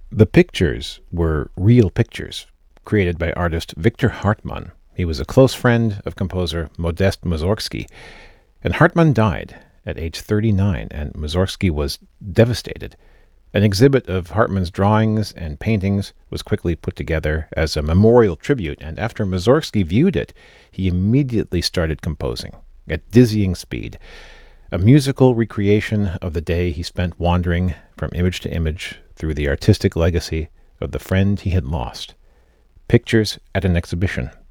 The pictures were real pictures created by artist Victor Hartmann. He was a close friend of composer Modest Mussorgsky, and Hartmann died at age 39, and Mussorgsky was devastated. An exhibit of Hartmann's drawings and paintings was quickly put together as a memorial tribute, and after Mussorgsky viewed it, he immediately started composing at dizzying speed, a musical recreation of the day he spent wandering from image to image through the artistic legacy of the friend he had lost. Pictures at an exhibition.